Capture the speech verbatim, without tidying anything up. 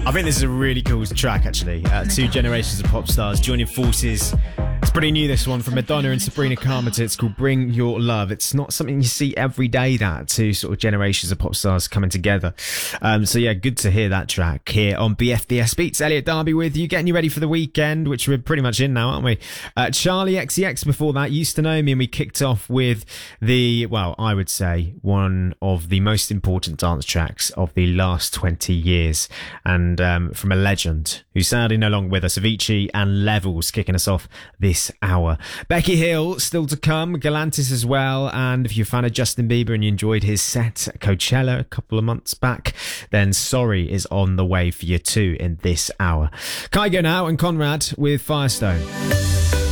I think this is a really cool track, actually. Uh, two generations of pop stars joining forces. It's pretty new, this one, from Madonna and Sabrina Carpenter. It's called Bring Your Love. It's not something you see every day, that two sort of generations of pop stars coming together. Um, so yeah, good to hear that track here on B F D S Beats. Elliot Darby with you, getting you ready for the weekend, which we're pretty much in now, aren't we? Uh, Charlie X C X before that, Used to Know Me, and we kicked off with the, well, I would say one of the most important dance tracks of the last twenty years, and um, from a legend who's sadly no longer with us, Avicii and Levels, kicking us off this hour. Becky Hill still to come, Galantis as well, and if you're a fan of Justin Bieber and you enjoyed his set at Coachella a couple of months back, then Sorry is on the way for you too in this hour. Kygo now and Conrad with Firestone.